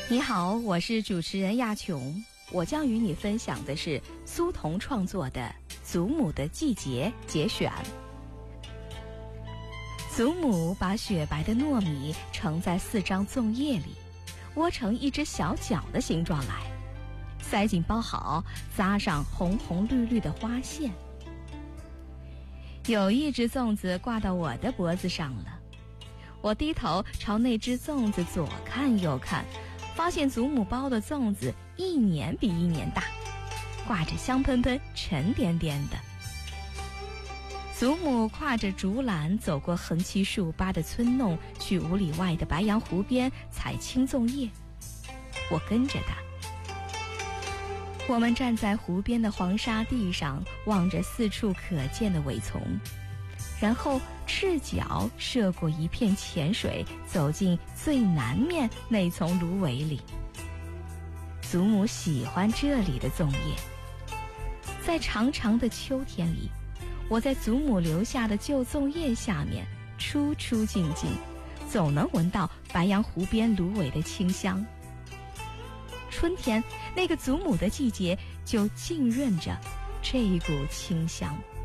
你好，我是主持人亚琼，我将与你分享的是苏童创作的《祖母的季节》节选。祖母把雪白的糯米盛在4张粽叶里，窝成一只小脚的形状来，塞紧包好，扎上红红绿绿的花线。有一只粽子挂到我的脖子上了，我低头朝那只粽子左看右看，发现祖母包的粽子一年比一年大，挂着香喷喷沉甸甸的。祖母挎着竹篮走过横七竖八的村弄，去5里外的白杨湖边采青粽叶。我跟着她，我们站在湖边的黄沙地上，望着四处可见的苇丛，然后赤脚涉过一片浅水，走进最南面那丛芦苇里。祖母喜欢这里的粽叶。在长长的秋天里，我在祖母留下的旧粽叶下面出出进进，总能闻到白杨湖边芦苇的清香。春天那个祖母的季节就浸润着这一股清香。